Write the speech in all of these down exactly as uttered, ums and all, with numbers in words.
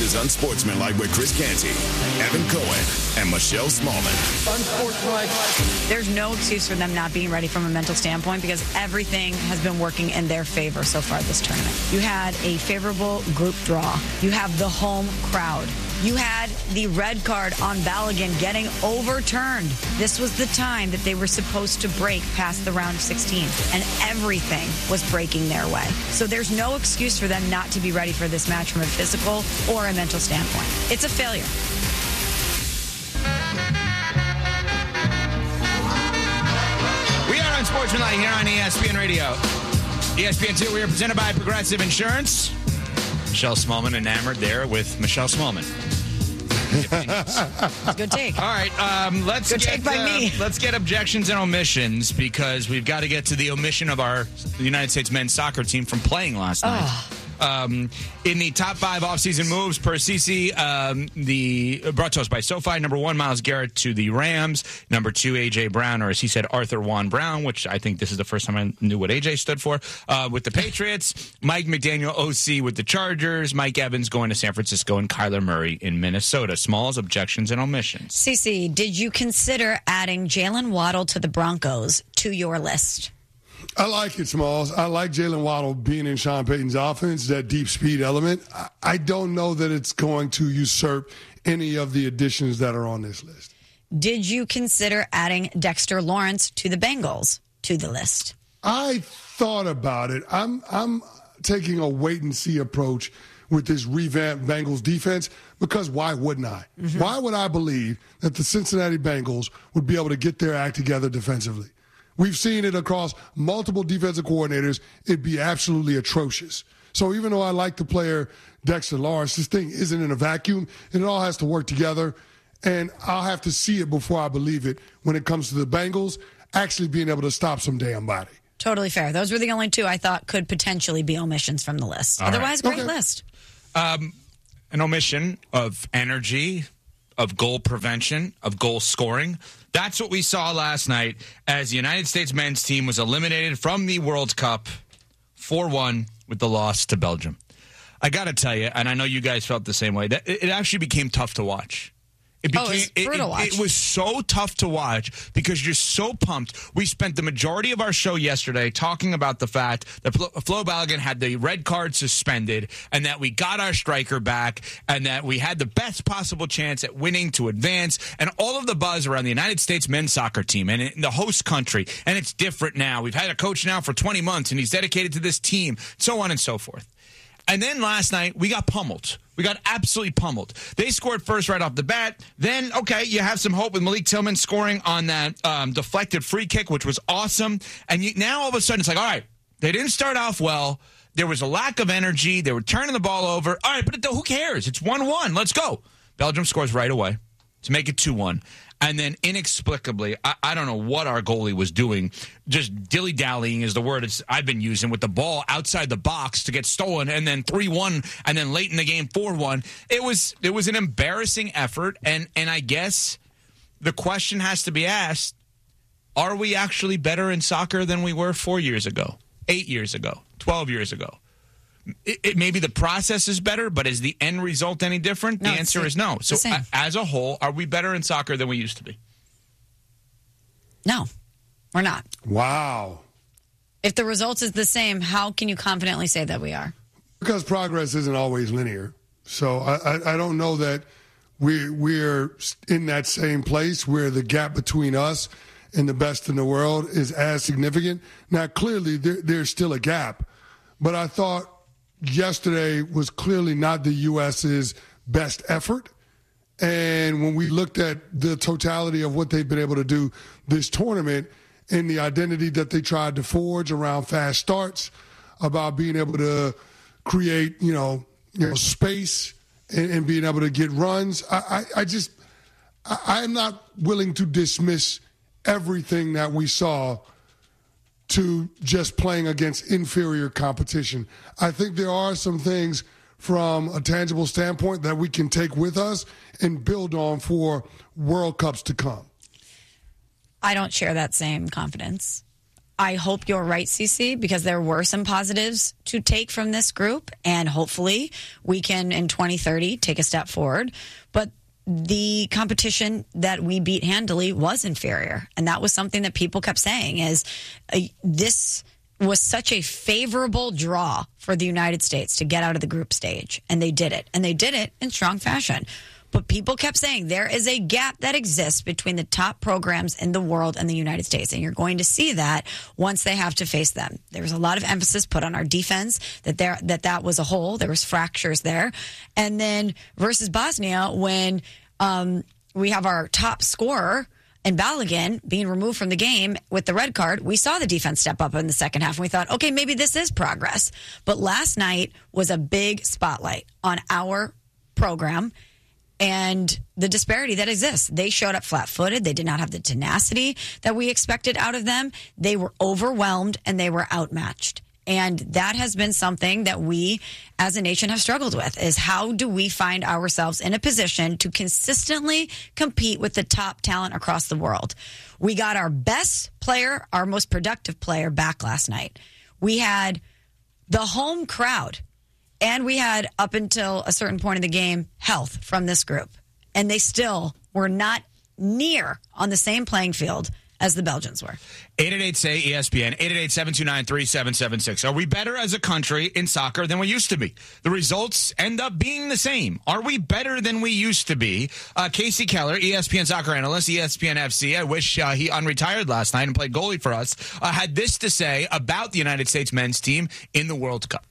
is Unsportsmanlike with Chris Canty, Evan Cohen, and Michelle Smallman. Unsportsmanlike. There's no excuse for them not being ready from a mental standpoint because everything has been working in their favor so far this tournament. You had a favorable group draw. You have the home crowd. You had the red card on Balogun getting overturned. This was the time that they were supposed to break past the round of sixteen, and everything was breaking their way. So there's no excuse for them not to be ready for this match from a physical or a mental standpoint. It's a failure. We are Unsportsmanlike here on E S P N Radio. E S P N two, we are presented by Progressive Insurance. Michelle Smallman enamored there with Michelle Smallman. Good take. All right, um, let's Good get take by uh, me. let's get objections and omissions because we've got to get to the omission of our United States men's soccer team from playing last night. Oh. Um, in the top five offseason moves per C C, um, the brought to us by SoFi. Number one, Myles Garrett to the Rams. Number two, A J Brown, or as he said, Arthur Juan Brown, which I think this is the first time I knew what A J stood for, uh, with the Patriots. Mike McDaniel, O C, with the Chargers. Mike Evans going to San Francisco, and Kyler Murray in Minnesota. Smalls, objections, and omissions. Cece, did you consider adding Jalen Waddle to the Broncos to your list? I like it, Smalls. I like Jalen Waddle being in Sean Payton's offense, that deep speed element. I don't know that it's going to usurp any of the additions that are on this list. Did you consider adding Dexter Lawrence to the Bengals to the list? I thought about it. I'm I'm taking a wait-and-see approach with this revamped Bengals defense because why wouldn't I? Mm-hmm. Why would I believe that the Cincinnati Bengals would be able to get their act together defensively? We've seen it across multiple defensive coordinators. It'd be absolutely atrocious. So even though I like the player Dexter Lawrence, this thing isn't in a vacuum, and it all has to work together. And I'll have to see it before I believe it when it comes to the Bengals actually being able to stop some damn body. Totally fair. Those were the only two I thought could potentially be omissions from the list. All Otherwise, right. great Okay. list. Um, an omission of energy, of goal prevention, of goal scoring. That's what we saw last night as the United States men's team was eliminated from the World Cup four one with the loss to Belgium. I got to tell you, and I know you guys felt the same way, that it actually became tough to watch. It became, oh, it was brutal it, to it, watch. It was so tough to watch because you're so pumped. We spent the majority of our show yesterday talking about the fact that Flo, Flo Balogun had the red card suspended and that we got our striker back and that we had the best possible chance at winning to advance and all of the buzz around the United States men's soccer team and in the host country. And it's different now. We've had a coach now for twenty months and he's dedicated to this team, so on and so forth. And then last night, we got pummeled. We got absolutely pummeled. They scored first right off the bat. Then, okay, you have some hope with Malik Tillman scoring on that um, deflected free kick, which was awesome. And you, now all of a sudden, it's like, all right, they didn't start off well. There was a lack of energy. They were turning the ball over. All right, but it, who cares? It's one one. Let's go. Belgium scores right away to make it two one. And then inexplicably, I, I don't know what our goalie was doing. Just dilly-dallying is the word it's, I've been using with the ball outside the box to get stolen. And then three one. And then late in the game, four one. It was it was an embarrassing effort. And, and I guess the question has to be asked, are we actually better in soccer than we were four years ago, eight years ago, twelve years ago? It, it, maybe the process is better, but is the end result any different? No, the answer the, is no. So same. a, as a whole, are we better in soccer than we used to be? No, we're not. Wow. If the result is the same, how can you confidently say that we are? Because progress isn't always linear. So I, I, I don't know that we, we're in that same place where the gap between us and the best in the world is as significant. Now, clearly, there, there's still a gap. But I thought yesterday was clearly not the U S's best effort. And when we looked at the totality of what they've been able to do this tournament and the identity that they tried to forge around fast starts, about being able to create, you know, you know space and, and being able to get runs, I, I, I just I, I'm not willing to dismiss everything that we saw to just playing against inferior competition. I think there are some things from a tangible standpoint that we can take with us and build on for World Cups to come. I don't share that same confidence. I hope you're right, Cece, because there were some positives to take from this group, and hopefully we can, in twenty thirty, take a step forward. But the competition that we beat handily was inferior, and that was something that people kept saying is uh, this was such a favorable draw for the United States to get out of the group stage, and they did it, and they did it in strong fashion. But people kept saying there is a gap that exists between the top programs in the world and the United States. And you're going to see that once they have to face them. There was a lot of emphasis put on our defense, that there that that was a hole. There was fractures there. And then versus Bosnia, when um, we have our top scorer and Balogun being removed from the game with the red card, we saw the defense step up in the second half. And we thought, okay, maybe this is progress. But last night was a big spotlight on our program and the disparity that exists. They showed up flat-footed. They did not have the tenacity that we expected out of them. They were overwhelmed, and they were outmatched. And that has been something that we as a nation have struggled with, is how do we find ourselves in a position to consistently compete with the top talent across the world? We got our best player, our most productive player back last night. We had the home crowd. And we had, up until a certain point in the game, health from this group. And they still were not near on the same playing field as the Belgians were. eight eight eight, S A Y, E S P N, eight eight eight, seven two nine, three seven seven six. Are we better as a country in soccer than we used to be? The results end up being the same. Are we better than we used to be? Uh, Casey Keller, E S P N soccer analyst, E S P N F C, I wish uh, he unretired last night and played goalie for us, uh, had this to say about the United States men's team in the World Cup.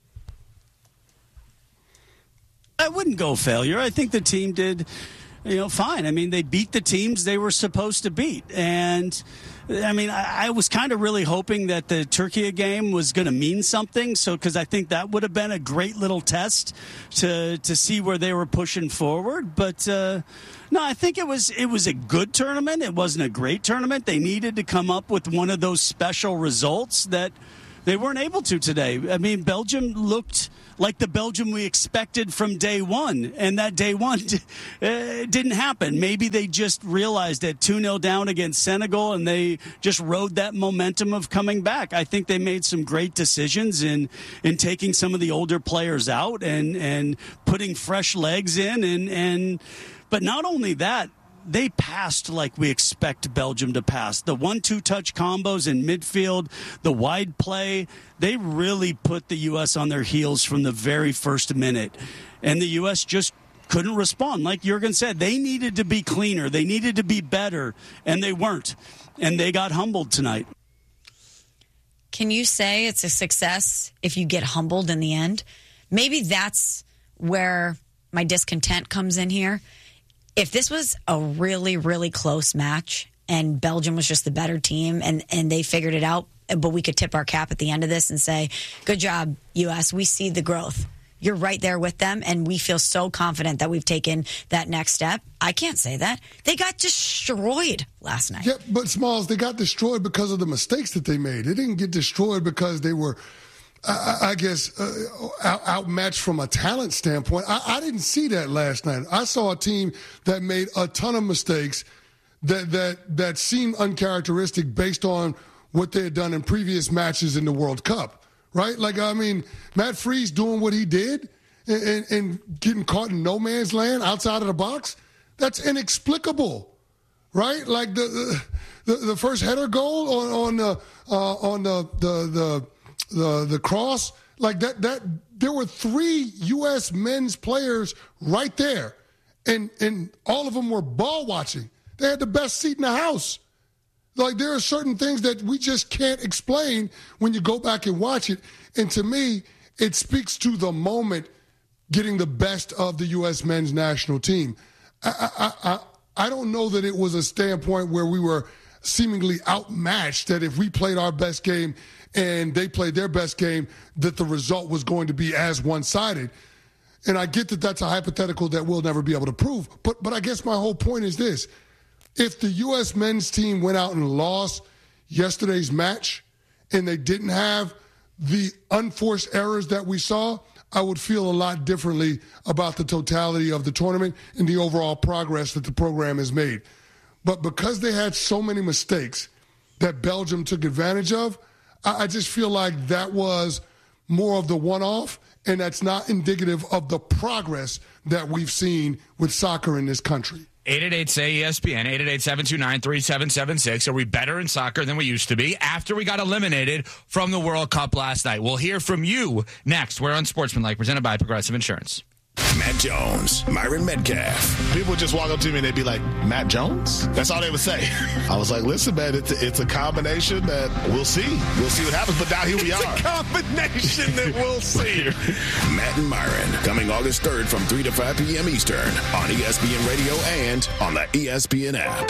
I wouldn't go failure. I think the team did, you know, fine. I mean, they beat the teams they were supposed to beat. And, I mean, I, I was kind of really hoping that the Turkey game was going to mean something. So, because I think that would have been a great little test to to see where they were pushing forward. But, uh, no, I think it was it was a good tournament. It wasn't a great tournament. They needed to come up with one of those special results that they weren't able to today. I mean, Belgium looked like the Belgium we expected from day one, and that day one uh, didn't happen. Maybe they just realized that two nil down against Senegal, and they just rode that momentum of coming back. I think they made some great decisions in in taking some of the older players out and, and putting fresh legs in. and and But not only that, they passed like we expect Belgium to pass. The one two touch combos in midfield, the wide play, they really put the U S on their heels from the very first minute. And the U S just couldn't respond. Like Jurgen said, they needed to be cleaner. They needed to be better, and they weren't. And they got humbled tonight. Can you say it's a success if you get humbled in the end? Maybe that's where my discontent comes in here. If this was a really, really close match and Belgium was just the better team and, and they figured it out, but we could tip our cap at the end of this and say, good job, U S. We see the growth. You're right there with them, and we feel so confident that we've taken that next step. I can't say that. They got destroyed last night. Yeah, but Smalls, they got destroyed because of the mistakes that they made. They didn't get destroyed because they were, I, I guess, uh, out, outmatched from a talent standpoint. I, I didn't see that last night. I saw a team that made a ton of mistakes that that that seemed uncharacteristic based on what they had done in previous matches in the World Cup, right? Like, I mean, Matt Freese doing what he did and, and, and getting caught in no man's land outside of the box, that's inexplicable, right? Like the the, the first header goal on on the uh, on the the the the the cross, like that that there were three U S men's players right there, and and all of them were ball watching. They had the best seat in the house. Like, there are certain things that we just can't explain when you go back and watch it. And to me, it speaks to the moment getting the best of the U S men's national team. I, I, I, I don't know that it was a standpoint where we were seemingly outmatched, that if we played our best game and they played their best game, that the result was going to be as one-sided. And I get that that's a hypothetical that we'll never be able to prove. But, but I guess my whole point is this. If the U S men's team went out and lost yesterday's match and they didn't have the unforced errors that we saw, I would feel a lot differently about the totality of the tournament and the overall progress that the program has made. But because they had so many mistakes, that Belgium took advantage of. I, I just feel like that was more of the one-off, and that's not indicative of the progress that we've seen with soccer in this country. eight eight eight, S A Y, E S P N, eight eight eight, seven two nine, three seven seven six. Are we better in soccer than we used to be after we got eliminated from the World Cup last night? We'll hear from you next. We're on Sportsmanlike, presented by Progressive Insurance. Matt Jones, Myron Metcalf. People would just walk up to me and they'd be like, Matt Jones? That's all they would say. I was like, listen, man, it's a, it's a combination that we'll see. We'll see what happens, but now here we it's are. It's a combination that we'll see. Matt and Myron, coming August third from three to five p.m. Eastern on E S P N Radio and on the E S P N app.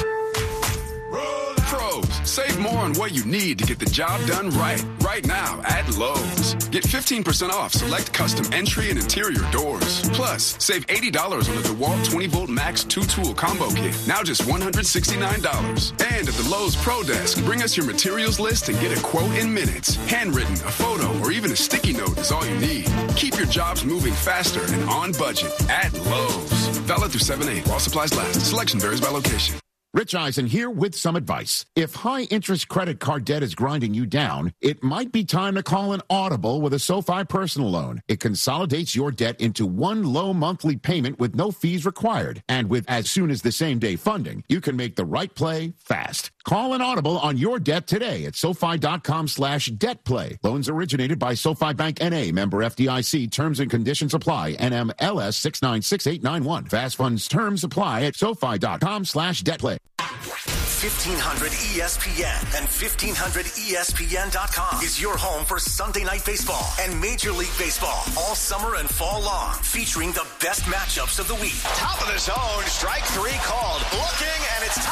Pros, save more on what you need to get the job done right. Right now at Lowe's. Get fifteen percent off select custom entry and interior doors. Plus, save eighty dollars on the DeWalt twenty volt Max two-tool combo kit. Now just one hundred sixty-nine dollars. And at the Lowe's Pro Desk, bring us your materials list and get a quote in minutes. Handwritten, a photo, or even a sticky note is all you need. Keep your jobs moving faster and on budget at Lowe's. Valid through seven eight while supplies last. Selection varies by location. Rich Eisen here with some advice. If high-interest credit card debt is grinding you down, it might be time to call an audible with a SoFi personal loan. It consolidates your debt into one low monthly payment with no fees required. And with as soon as the same-day funding, you can make the right play fast. Call an audible on your debt today at SoFi.com slash debt play. Loans originated by SoFi Bank N A, member F D I C. Terms and conditions apply. N M L S six nine six eight nine one. Fast funds terms apply at SoFi.com slash debt play. fifteen hundred E S P N and fifteen hundred E S P N dot com is your home for Sunday Night Baseball and Major League Baseball all summer and fall long, featuring the best matchups of the week. Top of the zone, strike three called. Looking, and it's time.